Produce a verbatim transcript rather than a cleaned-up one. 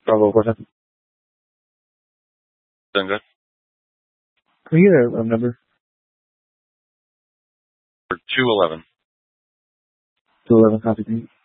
Bravo, what happened? Doing good. Can we get a, a number? For two eleven. two eleven, copy.